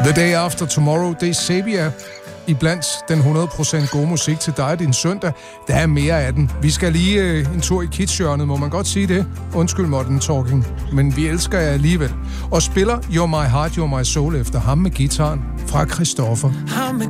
The Day After Tomorrow, det er Sabia. Iblandt den 100% gode musik til dig din søndag. Der er mere af den. Vi skal lige en tur i kitschhjørnet, må man godt sige det. Undskyld modern talking, men vi elsker jer alligevel. Og spiller You're My Heart, You're My Soul efter ham med guitaren fra Christoffer. Ham med